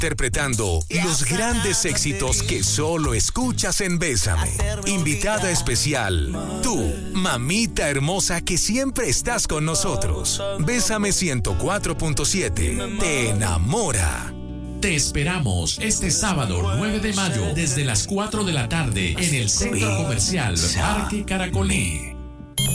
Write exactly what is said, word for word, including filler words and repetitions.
interpretando los grandes éxitos que solo escuchas en Bésame. Invitada especial, tú, mamita hermosa que siempre estás con nosotros. Bésame ciento cuatro punto siete, te enamora. Te esperamos este sábado nueve de mayo desde las cuatro de la tarde en el Centro Comercial Parque Caracolí.